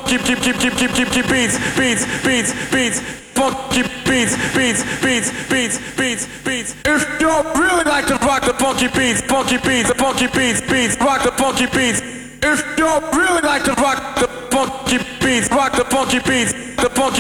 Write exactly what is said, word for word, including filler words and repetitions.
funky, keep, keep, keep, keep, keep, keep beats, beats, beats, beats, funky beats, beats, beats, beats, beats, beats. If you really like to rock the funky beats, funky beats, the funky beats, beats, rock the funky beats. If you really like to rock the funky beats, rock the funky beats, the funky